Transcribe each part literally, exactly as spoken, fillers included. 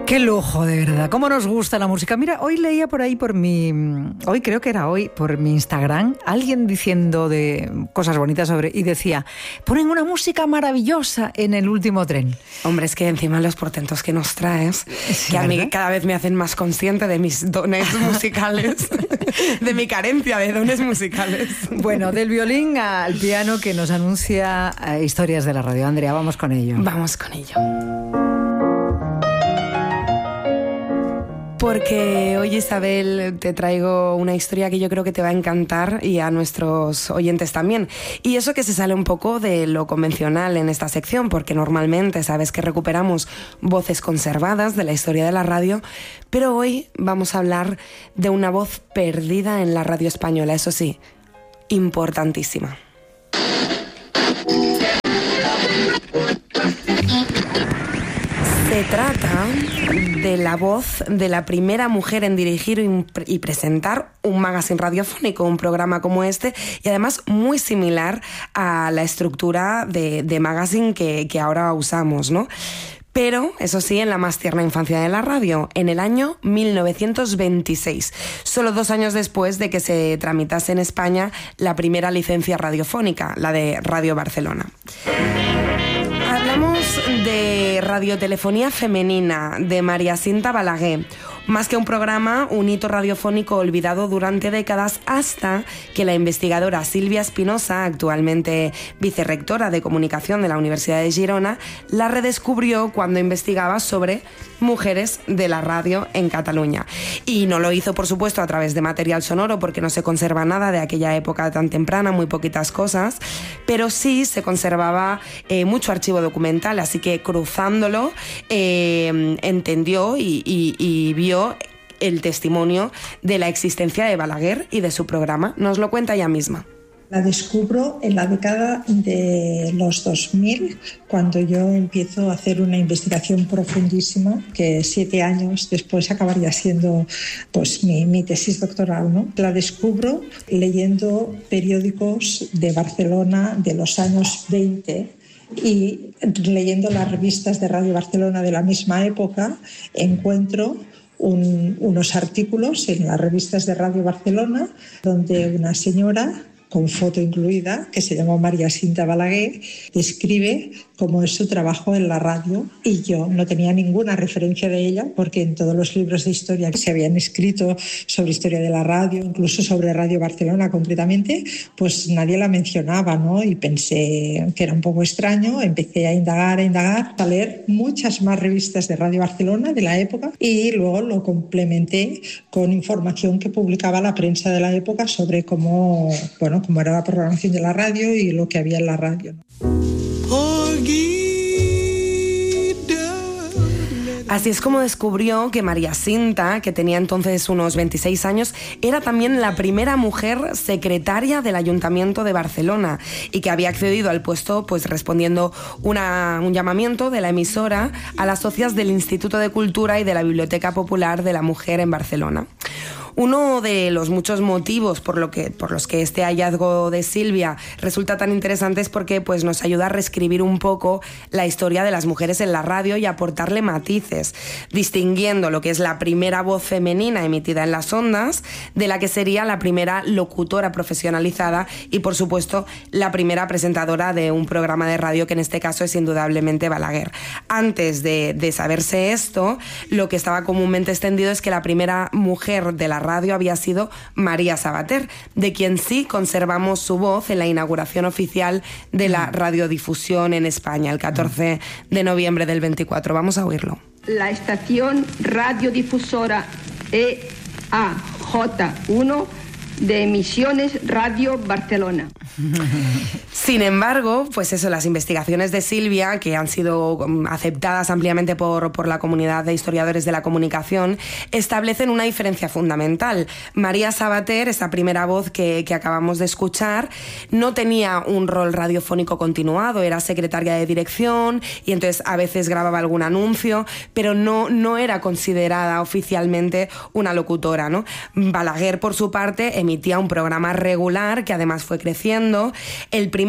Qué lujo, de verdad. Cómo nos gusta la música. Mira, hoy leía por ahí, por mi... Hoy creo que era hoy, por mi Instagram, alguien diciendo de cosas bonitas sobre... Y decía, ponen una música maravillosa en el último tren. Hombre, es que encima los portentos que nos traes, sí, que a mí cada vez me hacen más consciente de mis dones musicales, de mi carencia de dones musicales. Bueno, del violín al piano que nos anuncia eh, historias de la radio. Andrea, vamos con ello. Vamos con ello. Porque hoy, Isabel, te traigo una historia que yo creo que te va a encantar y a nuestros oyentes también. Y eso que se sale un poco de lo convencional en esta sección, porque normalmente sabes que recuperamos voces conservadas de la historia de la radio, pero hoy vamos a hablar de una voz perdida en la radio española, eso sí, importantísima. Se trata de la voz de la primera mujer en dirigir y presentar un magazine radiofónico, un programa como este, y además muy similar a la estructura de, de magazine que, que ahora usamos, ¿no? Pero, eso sí, en la más tierna infancia de la radio, en el año mil novecientos veintiséis, solo dos años después de que se tramitase en España la primera licencia radiofónica, la de Radio Barcelona. Hablamos de radiotelefonía femenina, de María Cinta Balaguer. Más que un programa, un hito radiofónico olvidado durante décadas hasta que la investigadora Silvia Espinosa, actualmente vicerrectora de comunicación de la Universidad de Girona, la redescubrió cuando investigaba sobre mujeres de la radio en Cataluña. Y no lo hizo, por supuesto, a través de material sonoro, porque no se conserva nada de aquella época tan temprana, muy poquitas cosas, pero sí se conservaba eh, mucho archivo documental, así que cruzándolo eh, entendió y, y, y vio el testimonio de la existencia de Balaguer y de su programa. Nos lo cuenta ella misma. La descubro en la década de los dos mil, cuando yo empiezo a hacer una investigación profundísima que siete años después acabaría siendo pues, mi, mi tesis doctoral, ¿no? La descubro leyendo periódicos de Barcelona de los años veinte y leyendo las revistas de Radio Barcelona de la misma época. Encuentro un, unos artículos en las revistas de Radio Barcelona donde una señora con foto incluida, que se llamó María Cinta Balaguer, describe cómo es su trabajo en la radio, y yo no tenía ninguna referencia de ella porque en todos los libros de historia que se habían escrito sobre historia de la radio, incluso sobre Radio Barcelona concretamente, pues nadie la mencionaba, ¿no? Y pensé que era un poco extraño, empecé a indagar, a indagar, a leer muchas más revistas de Radio Barcelona de la época y luego lo complementé con información que publicaba la prensa de la época sobre cómo, bueno, cómo era la programación de la radio y lo que había en la radio, ¿no? Así es como descubrió que María Cinta, que tenía entonces unos veintiséis años, era también la primera mujer secretaria del Ayuntamiento de Barcelona y que había accedido al puesto pues respondiendo una, un llamamiento de la emisora a las socias del Instituto de Cultura y de la Biblioteca Popular de la Mujer en Barcelona. Uno de los muchos motivos por, lo que, por los que este hallazgo de Silvia resulta tan interesante es porque pues, nos ayuda a reescribir un poco la historia de las mujeres en la radio y aportarle matices, distinguiendo lo que es la primera voz femenina emitida en las ondas de la que sería la primera locutora profesionalizada y, por supuesto, la primera presentadora de un programa de radio, que en este caso es indudablemente Balaguer. Antes de, de saberse esto, lo que estaba comúnmente extendido es que la primera mujer de la radio había sido María Sabater, de quien sí conservamos su voz en la inauguración oficial de la radiodifusión en España, el catorce de noviembre del veinticuatro. Vamos a oírlo. La estación radiodifusora E A J uno de Emisiones Radio Barcelona. Sin embargo, pues eso, las investigaciones de Silvia, que han sido aceptadas ampliamente por, por la comunidad de historiadores de la comunicación, establecen una diferencia fundamental. María Sabater, esa primera voz que, que acabamos de escuchar, no tenía un rol radiofónico continuado, era secretaria de dirección y entonces a veces grababa algún anuncio, pero no, no era considerada oficialmente una locutora, ¿no? Balaguer, por su parte, emitía un programa regular que además fue creciendo. El primer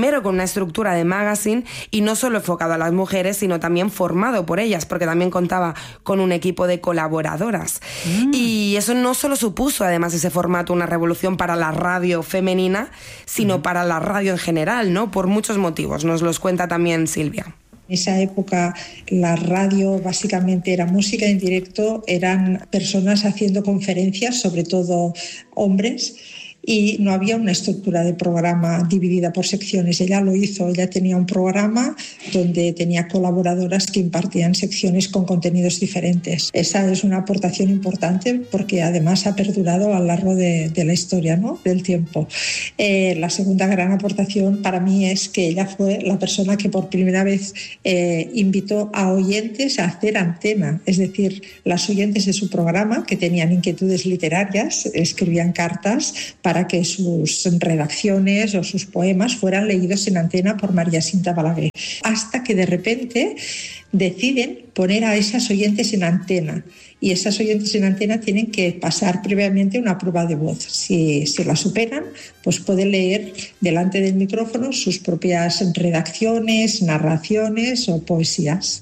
primero con una estructura de magazine y no solo enfocado a las mujeres, sino también formado por ellas, porque también contaba con un equipo de colaboradoras. Mm. Y eso no solo supuso, además, ese formato, una revolución para la radio femenina, sino mm. para la radio en general, ¿no? Por muchos motivos. Nos los cuenta también Silvia. En esa época la radio básicamente era música en directo, eran personas haciendo conferencias, sobre todo hombres, y no había una estructura de programa dividida por secciones. Ella lo hizo, ella tenía un programa donde tenía colaboradoras que impartían secciones con contenidos diferentes. Esa es una aportación importante porque además ha perdurado a lo largo de, de la historia, ¿no? Del tiempo. Eh, la segunda gran aportación para mí es que ella fue la persona que por primera vez eh, invitó a oyentes a hacer antena, es decir, las oyentes de su programa que tenían inquietudes literarias escribían cartas para para que sus redacciones o sus poemas fueran leídos en antena por María Cinta Balaguer. Hasta que de repente deciden poner a esas oyentes en antena. Y esas oyentes en antena tienen que pasar previamente una prueba de voz. Si, si la superan, pues pueden leer delante del micrófono sus propias redacciones, narraciones o poesías.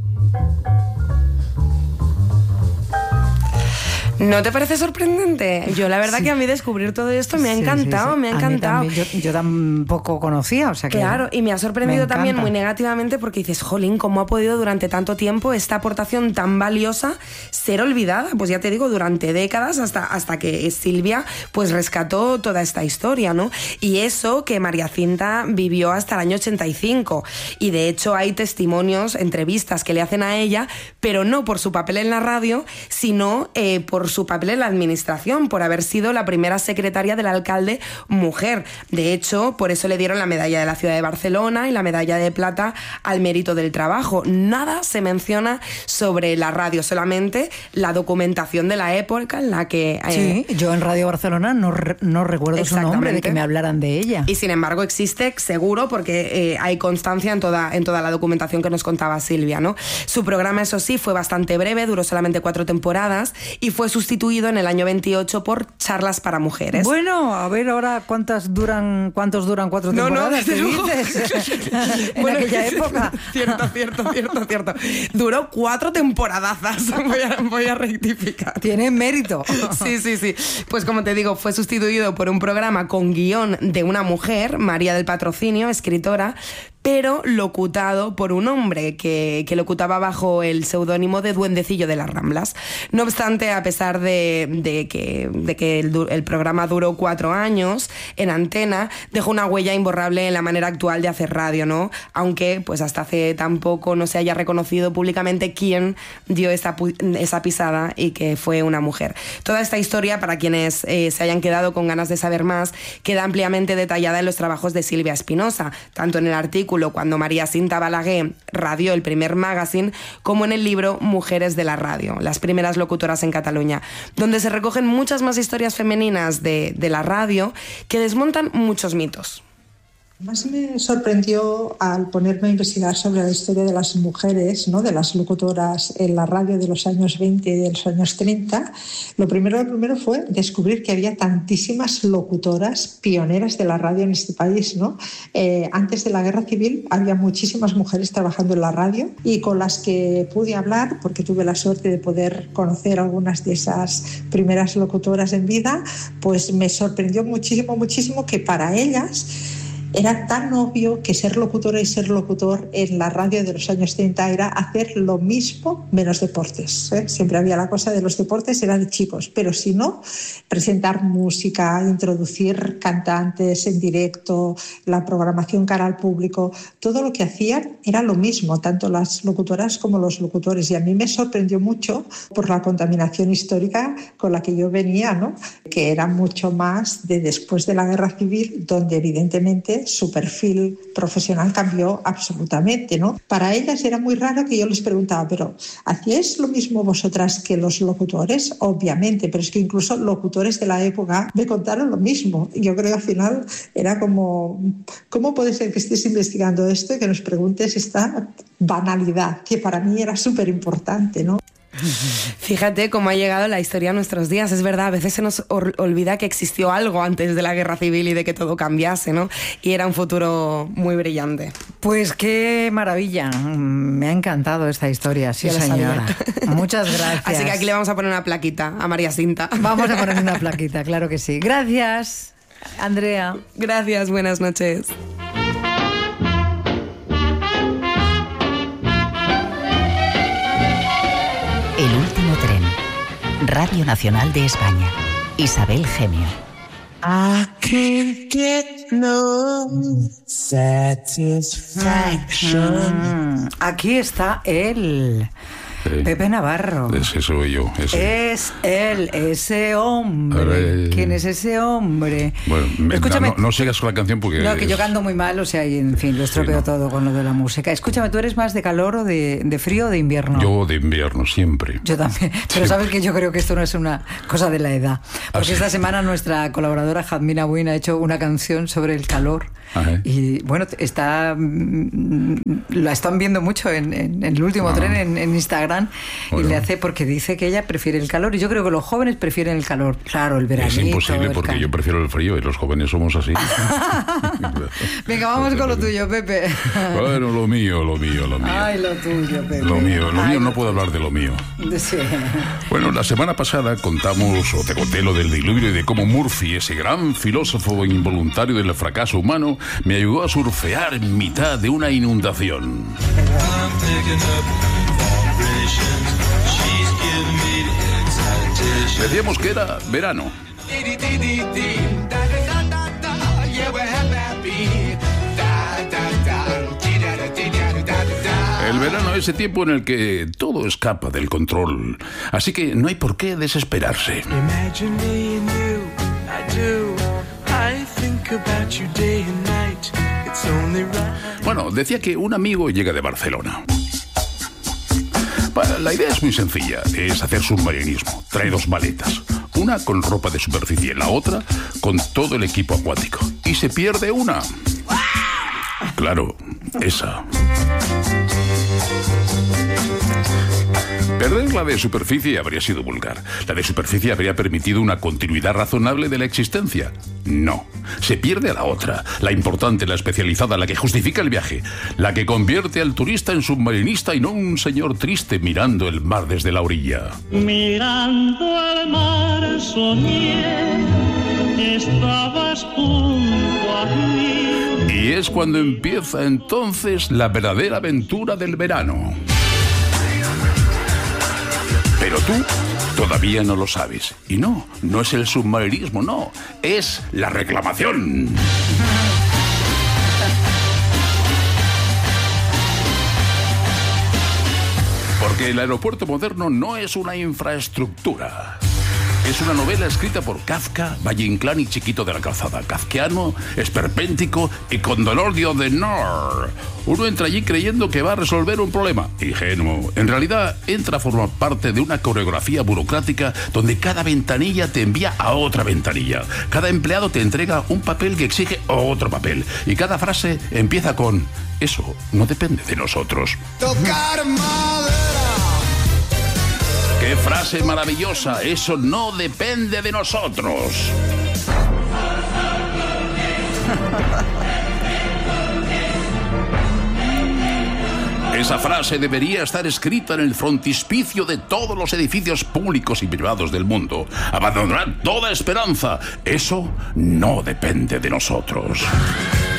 ¿No te parece sorprendente? Yo la verdad sí. que a mí descubrir todo esto me ha encantado, sí, sí, sí. me ha encantado. Yo, yo tampoco conocía, o sea que... Claro, y me ha sorprendido me también muy negativamente porque dices, jolín, ¿cómo ha podido durante tanto tiempo esta aportación tan valiosa ser olvidada? Pues ya te digo, durante décadas hasta, hasta que Silvia pues rescató toda esta historia, ¿no? Y eso que María Cinta vivió hasta el año ochenta y cinco. Y de hecho hay testimonios, entrevistas que le hacen a ella, pero no por su papel en la radio, sino eh, por su papel en la administración, por haber sido la primera secretaria del alcalde mujer. De hecho, por eso le dieron la medalla de la ciudad de Barcelona y la medalla de plata al mérito del trabajo. Nada se menciona sobre la radio, solamente la documentación de la época en la que... Eh, sí, yo en Radio Barcelona no, re, no recuerdo su nombre, de que me hablaran de ella. Y sin embargo existe, seguro, porque eh, hay constancia en toda, en toda la documentación que nos contaba Silvia, ¿no? Su programa, eso sí, fue bastante breve, duró solamente cuatro temporadas y fue su sustituido en el año veintiocho por Charlas para Mujeres. Bueno, a ver ahora cuántas duran, cuántos duran cuatro temporadas. No, no, ¿qué dices? En bueno, aquella época. Cierto, cierto, cierto, cierto. Duró cuatro temporadazas. Voy a, voy a rectificar. Tiene mérito. Sí, sí, sí. Pues como te digo, fue sustituido por un programa con guión de una mujer, María del Patrocinio, escritora, pero locutado por un hombre que, que locutaba bajo el seudónimo de Duendecillo de las Ramblas. No obstante, a pesar de, de que, de que el, el programa duró cuatro años en antena, dejó una huella imborrable en la manera actual de hacer radio, ¿no? Aunque pues hasta hace tan poco no se haya reconocido públicamente quién dio esa, esa pisada y que fue una mujer. Toda esta historia, para quienes eh, se hayan quedado con ganas de saber más, queda ampliamente detallada en los trabajos de Silvia Espinosa, tanto en el artículo cuando María Cinta Balaguer radió el primer magazine, como en el libro Mujeres de la Radio, las primeras locutoras en Cataluña, donde se recogen muchas más historias femeninas de, de la radio que desmontan muchos mitos. Más me sorprendió al ponerme a investigar sobre la historia de las mujeres, ¿no? De las locutoras en la radio de los años veinte y de los años treinta. Lo primero, lo primero fue descubrir que había tantísimas locutoras pioneras de la radio en este país, ¿no? Eh, antes de la Guerra Civil había muchísimas mujeres trabajando en la radio y con las que pude hablar, porque tuve la suerte de poder conocer algunas de esas primeras locutoras en vida, pues me sorprendió muchísimo, muchísimo que para ellas era tan obvio que ser locutora y ser locutor en la radio de los años treinta era hacer lo mismo menos deportes, ¿eh? Siempre había la cosa de los deportes, era de chicos, pero si no, presentar música, introducir cantantes en directo, la programación cara al público, todo lo que hacían era lo mismo, tanto las locutoras como los locutores. Y a mí me sorprendió mucho por la contaminación histórica con la que yo venía, ¿no? Que era mucho más de después de la Guerra Civil, donde evidentemente su perfil profesional cambió absolutamente, ¿no? Para ellas era muy raro que yo les preguntaba, pero ¿hacíais lo mismo vosotras que los locutores? Obviamente, pero es que incluso locutores de la época me contaron lo mismo. Yo creo que al final era como, ¿cómo puede ser que estés investigando esto y que nos preguntes esta banalidad que para mí era súper importante, ¿no? Fíjate cómo ha llegado la historia a nuestros días. Es verdad, a veces se nos olvida que existió algo antes de la guerra civil y de que todo cambiase, ¿no? Y era un futuro muy brillante. Pues qué maravilla. Me ha encantado esta historia, sí, señora. Muchas gracias. Así que aquí le vamos a poner una plaquita a María Cinta. Vamos a poner una plaquita, claro que sí. Gracias, Andrea. Gracias, buenas noches. El último tren. Radio Nacional de España. Isabel Gemio. I can't get no satisfaction. Mm, aquí está él. Sí. Pepe Navarro. Ese soy yo. Ese. Es él, ese hombre. Ver, ¿quién es ese hombre? Bueno, me, Escúchame, no, no sigas con la canción porque... No, que es... yo canto muy mal, o sea, y en fin, lo estropeo sí, no. todo con lo de la música. Escúchame, ¿tú eres más de calor o de, de frío o de invierno? Yo de invierno, siempre. Yo también. Pero siempre. Sabes que yo creo que esto no es una cosa de la edad. Porque ¿Ah, esta sí? semana nuestra colaboradora Jazmina Buin ha hecho una canción sobre el calor. Ajá. Y bueno, está la están viendo mucho en, en, en el último ah. tren en, en Instagram. Bueno. Y le hace porque dice que ella prefiere el calor y yo creo que los jóvenes prefieren el calor. Claro, el veranito. Es imposible porque cal... yo prefiero el frío y los jóvenes somos así. Venga, vamos con lo tuyo, Pepe. Bueno, lo mío, lo mío, lo mío. Ay, lo tuyo, Pepe. Lo mío, lo Ay, mío, no puedo hablar de lo mío. Sí. Bueno, la semana pasada contamos, o te conté lo del diluvio y de cómo Murphy, ese gran filósofo involuntario del fracaso humano, me ayudó a surfear en mitad de una inundación. Decíamos que era verano. El verano es ese tiempo en el que todo escapa del control, así que no hay por qué desesperarse. Bueno, decía que un amigo llega de Barcelona. La idea es muy sencilla, es hacer submarinismo. Trae dos maletas, una con ropa de superficie, la otra con todo el equipo acuático. Y se pierde una. Claro, esa. Perder la de superficie habría sido vulgar. La de superficie habría permitido una continuidad razonable de la existencia. No. Se pierde a la otra, la importante, la especializada, la que justifica el viaje, la que convierte al turista en submarinista y no un señor triste mirando el mar desde la orilla. Mirando el mar soñé, estabas junto a mí. Y es cuando empieza entonces la verdadera aventura del verano. Pero tú todavía no lo sabes. Y no, no es el submarinismo, no. Es la reclamación. Porque el aeropuerto moderno no es una infraestructura. Es una novela escrita por Kafka, Valle Inclán y Chiquito de la Calzada. Kafkiano, esperpéntico y con dolor de honor. Uno entra allí creyendo que va a resolver un problema. Ingenuo. En realidad, entra a formar parte de una coreografía burocrática donde cada ventanilla te envía a otra ventanilla. Cada empleado te entrega un papel que exige otro papel. Y cada frase empieza con: eso no depende de nosotros. Tocar madera. ¡Qué frase maravillosa! Eso no depende de nosotros. Esa frase debería estar escrita en el frontispicio de todos los edificios públicos y privados del mundo. Abandonar toda esperanza. Eso no depende de nosotros.